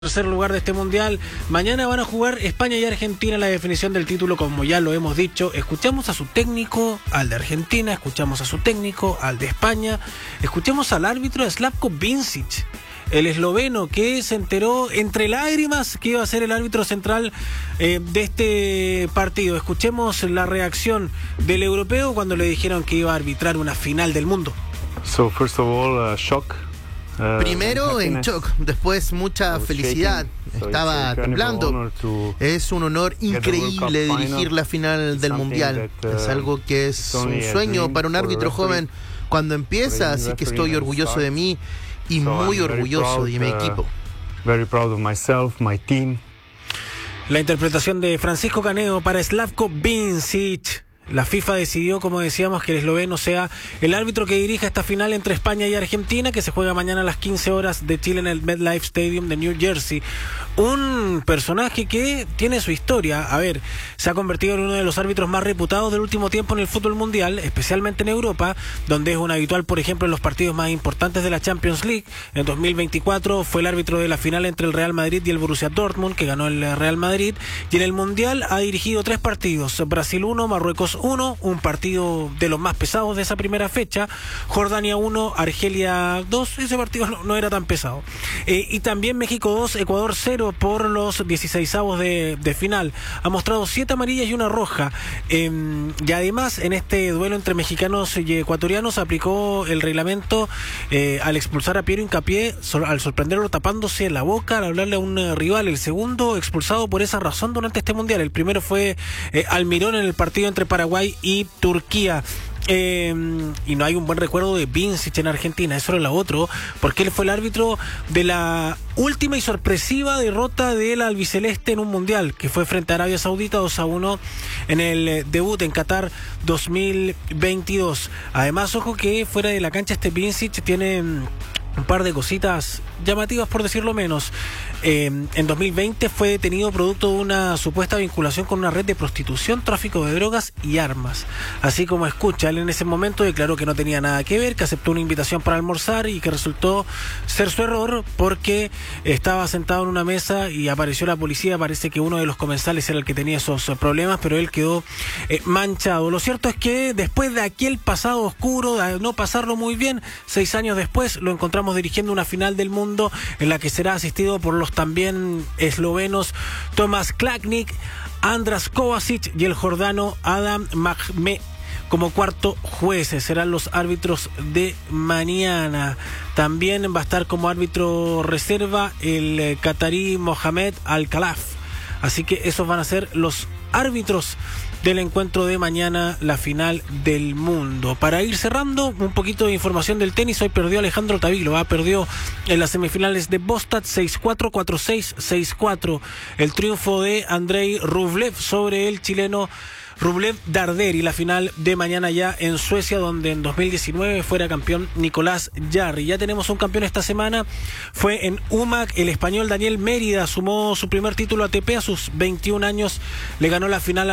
Tercer lugar de este mundial. Mañana van a jugar España y Argentina la definición del título, como ya lo hemos dicho. Escuchamos a su técnico, al de Argentina, escuchamos a su técnico, al de España, escuchamos al árbitro Slavko Vincic, el esloveno, que se enteró entre lágrimas que iba a ser el árbitro central de este partido. Escuchemos la reacción del europeo cuando le dijeron que iba a arbitrar una final del mundo. So first of all, shock. Primero en shock, después mucha felicidad. Estaba temblando. Es un honor increíble dirigir la final del mundial. Es algo que es un sueño para un árbitro joven cuando empieza, así que estoy orgulloso de mí y muy orgulloso de mi equipo. Very proud of myself, my team. La interpretación de Francisco Caneo para Slavko Vincic. La FIFA decidió, como decíamos, que el esloveno sea el árbitro que dirija esta final entre España y Argentina, que se juega mañana a las 15 horas de Chile en el MetLife Stadium de New Jersey. Un personaje que tiene su historia. A ver, se ha convertido en uno de los árbitros más reputados del último tiempo en el fútbol mundial, especialmente en Europa, donde es un habitual, por ejemplo, en los partidos más importantes de la Champions League. En 2024 fue el árbitro de la final entre el Real Madrid y el Borussia Dortmund, que ganó el Real Madrid. Y en el mundial ha dirigido 3 partidos: Brasil 1, Marruecos 1, un partido de los más pesados de esa primera fecha, Jordania 1, Argelia 2, ese partido no era tan pesado, y también México 2, Ecuador 0 por los 16avos de final. Ha mostrado 7 amarillas y 1 roja, y además en este duelo entre mexicanos y ecuatorianos aplicó el reglamento al expulsar a Piero Hincapié, al sorprenderlo tapándose la boca al hablarle a un rival. El segundo expulsado por esa razón durante este mundial. El primero fue Almirón en el partido entre Paraguay y Turquía. Y no hay un buen recuerdo de Vincic en Argentina, eso era lo otro, porque él fue el árbitro de la última y sorpresiva derrota del albiceleste en un mundial, que fue frente a Arabia Saudita 2-1 en el debut en Qatar 2022. Además, ojo que fuera de la cancha este Vincic tiene un par de cositas llamativas, por decirlo menos. En 2020 fue detenido producto de una supuesta vinculación con una red de prostitución, tráfico de drogas y armas. Así como escucha, él en ese momento declaró que no tenía nada que ver, que aceptó una invitación para almorzar y que resultó ser su error porque estaba sentado en una mesa y apareció la policía. Parece que uno de los comensales era el que tenía esos problemas, pero él quedó manchado. Lo cierto es que después de aquel pasado oscuro, de no pasarlo muy bien, 6 años después lo encontramos dirigiendo una final del mundo en la que será asistido por los también eslovenos Tomáš Klášnik, Andras Kovačić y el jordano Adam Mahme como cuarto jueces. Serán los árbitros de mañana. También va a estar como árbitro reserva el catarí Mohamed Al-Khalaf. Así que esos van a ser los árbitros del encuentro de mañana, la final del mundo. Para ir cerrando, un poquito de información del tenis. Hoy perdió Alejandro Tavilo, perdió en las semifinales de Bostad 6-4, 4-6, 6-4. El triunfo de Andrei Rublev sobre el chileno Rublev Darderi, la final de mañana ya en Suecia, donde en 2019 fuera campeón Nicolás Jarry. Ya tenemos un campeón esta semana, fue en UMAC, el español Daniel Mérida sumó su primer título ATP a sus 21 años, le ganó la final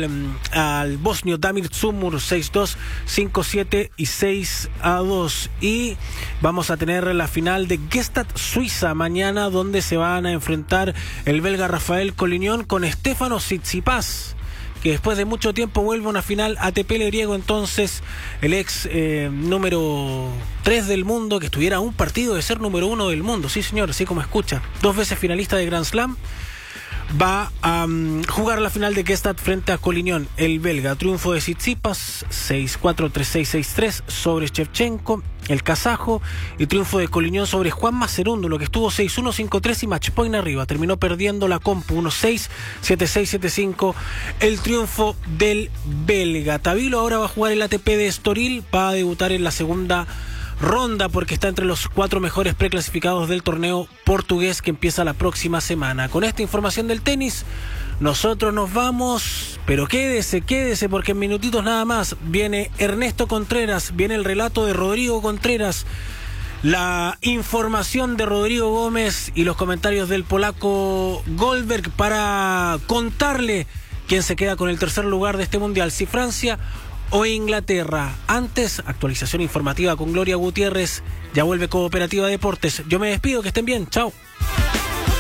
al bosnio Damir Dzumhur 6-2, 5-7 y 6-2. Y vamos a tener la final de Gstaad, Suiza, mañana, donde se van a enfrentar el belga Rafael Collignon con Stefano Tsitsipas, que después de mucho tiempo vuelve a una final ATP griego. Entonces el ex número 3 del mundo, que estuviera a un partido de ser número 1 del mundo, sí señor, así como escucha, 2 veces finalista de Grand Slam, va a jugar la final de Gstaad frente a Collignon, el belga. Triunfo de Tsitsipas 6-4, 3-6, 6-3 sobre Shevchenko, el kazajo, y triunfo de Collignon sobre Juan Macerúndolo, que estuvo 6-1, 5-3 y match point arriba. Terminó perdiendo la compu 1-6, 7-6, 7-5. El triunfo del belga. Tavilo ahora va a jugar el ATP de Estoril, va a debutar en la segunda ronda porque está entre los 4 mejores preclasificados del torneo portugués que empieza la próxima semana. Con esta información del tenis, nosotros nos vamos, pero quédese porque en minutitos nada más viene Ernesto Contreras, viene el relato de Rodrigo Contreras, la información de Rodrigo Gómez y los comentarios del polaco Goldberg para contarle quién se queda con el tercer lugar de este mundial, si Francia o Inglaterra. Antes, actualización informativa con Gloria Gutiérrez. Ya vuelve Cooperativa Deportes. Yo me despido, que estén bien, chao.